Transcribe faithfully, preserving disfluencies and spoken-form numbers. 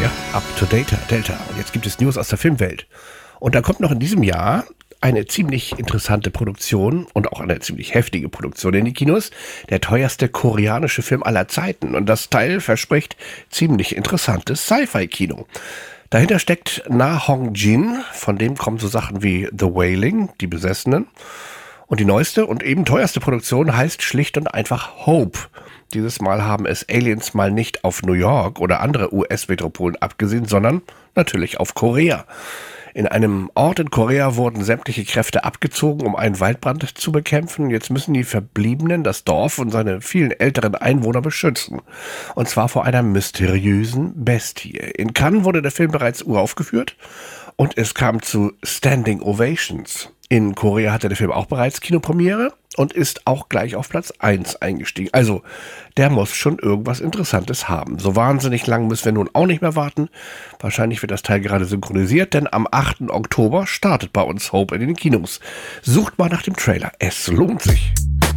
Ja, up to date, Delta. Und jetzt gibt es News aus der Filmwelt. Und da kommt noch in diesem Jahr eine ziemlich interessante Produktion und auch eine ziemlich heftige Produktion in die Kinos. Der teuerste koreanische Film aller Zeiten. Und das Teil verspricht ziemlich interessantes Sci-Fi-Kino. Dahinter steckt Na Hong-jin, von dem kommen so Sachen wie The Wailing, Die Besessenen. Und die neueste und eben teuerste Produktion heißt schlicht und einfach Hope. Dieses Mal haben es Aliens mal nicht auf New York oder andere U S-Metropolen abgesehen, sondern natürlich auf Korea. In einem Ort in Korea wurden sämtliche Kräfte abgezogen, um einen Waldbrand zu bekämpfen. Jetzt müssen die Verbliebenen das Dorf und seine vielen älteren Einwohner beschützen. Und zwar vor einer mysteriösen Bestie. In Cannes wurde der Film bereits uraufgeführt und es kam zu Standing Ovations. In Korea hatte der Film auch bereits Kinopremiere und ist auch gleich auf Platz eins eingestiegen. Also, der muss schon irgendwas Interessantes haben. So wahnsinnig lang müssen wir nun auch nicht mehr warten. Wahrscheinlich wird das Teil gerade synchronisiert, denn am achten Oktober startet bei uns Hope in den Kinos. Sucht mal nach dem Trailer. Es lohnt sich.